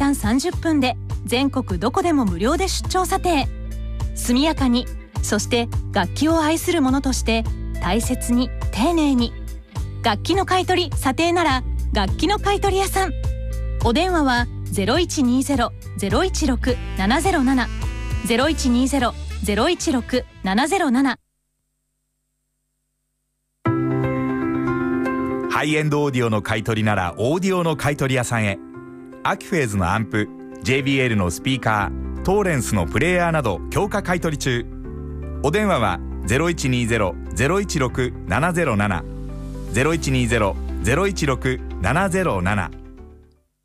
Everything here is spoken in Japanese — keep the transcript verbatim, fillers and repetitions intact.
短さんじゅっぷんで全国どこでも無料で出張査定。速やかに、そして楽器を愛する者として大切に丁寧に。楽器の買取査定なら楽器の買取屋さん。お電話は ゼロいちにゼロ ゼロいちろく ななゼロなな ゼロいちにゼロ ゼロいちろく ななゼロなな。 ハイエンドオーディオの買い取りならオーディオの買い取り屋さんへ。アキフェーズのアンプ、 ジェイビーエル のスピーカー、トーレンスのプレーヤーなど強化買い取り中。お電話は ゼロいちにゼロ ゼロいちろく ななゼロなな ゼロいちにゼロ ゼロいちろく ななゼロなな。